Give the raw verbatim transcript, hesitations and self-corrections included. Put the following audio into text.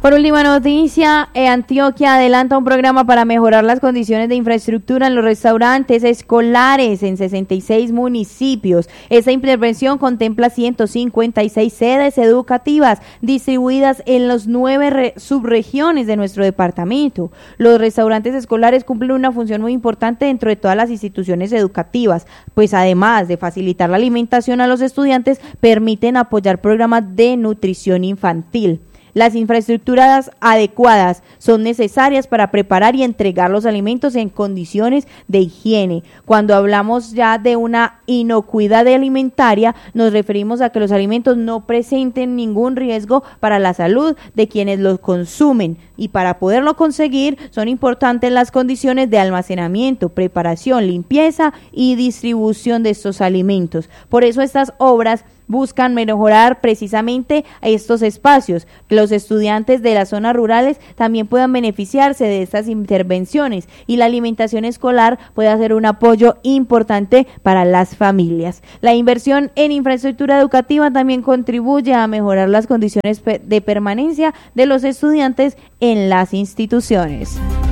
Por última noticia, eh, Antioquia adelanta un programa para mejorar las condiciones de infraestructura en los restaurantes escolares en sesenta y seis municipios. Esta intervención contempla ciento cincuenta y seis sedes educativas distribuidas en las nueve re- subregiones de nuestro departamento. Los restaurantes escolares cumplen una función muy importante dentro de todas las instituciones educativas, pues además de facilitar la alimentación a los estudiantes, permiten apoyar programas de nutrición infantil. Las infraestructuras adecuadas son necesarias para preparar y entregar los alimentos en condiciones de higiene. Cuando hablamos ya de una inocuidad alimentaria, nos referimos a que los alimentos no presenten ningún riesgo para la salud de quienes los consumen, y para poderlo conseguir son importantes las condiciones de almacenamiento, preparación, limpieza y distribución de estos alimentos. Por eso estas obras buscan mejorar precisamente estos espacios, que los estudiantes de las zonas rurales también puedan beneficiarse de estas intervenciones y la alimentación escolar pueda ser un apoyo importante para las familias. La inversión en infraestructura educativa también contribuye a mejorar las condiciones de permanencia de los estudiantes en las instituciones.